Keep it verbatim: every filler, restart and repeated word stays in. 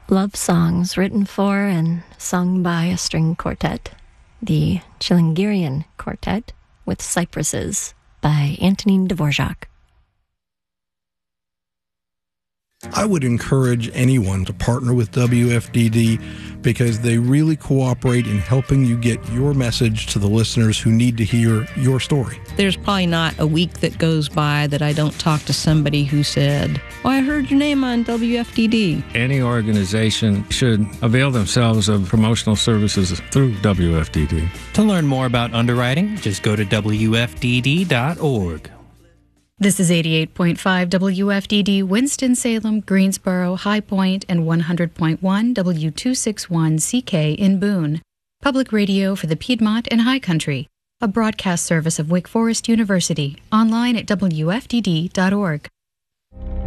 Love songs written for and sung by a string quartet, the Chilingirian Quartet with Cypresses by Antonin Dvorak. I would encourage anyone to partner with W F D D because they really cooperate in helping you get your message to the listeners who need to hear your story. There's probably not a week that goes by that I don't talk to somebody who said, "Oh, I heard your name on W F D D." Any organization should avail themselves of promotional services through W F D D. To learn more about underwriting, just go to W F D D dot org. This is eighty-eight point five W F D D, Winston-Salem, Greensboro, High Point, and one hundred point one W two sixty-one C K in Boone. Public radio for the Piedmont and High Country. A broadcast service of Wake Forest University. Online at W F D D dot org.